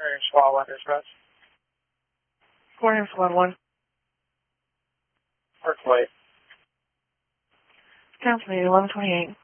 Squad 1 dispatch. Morning, Squad 1. Work late. Council 1128.